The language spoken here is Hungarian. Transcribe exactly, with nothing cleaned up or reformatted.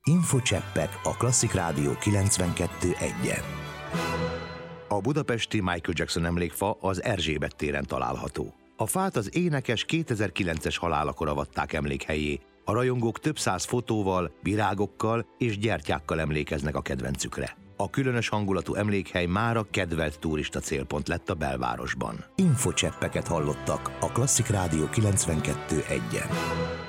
Infocseppek a Klasszik Rádió kilencvenkettő egyen. A budapesti Michael Jackson emlékfa az Erzsébet téren található. A fát az énekes kétezer-kilences halálakor avatták emlékhelyé. A rajongók több száz fotóval, virágokkal és gyertyákkal emlékeznek a kedvencükre. A különös hangulatú emlékhely mára kedvelt turista célpont lett a belvárosban. Infocseppeket hallottak a Klasszik Rádió kilencvenkettő egyen.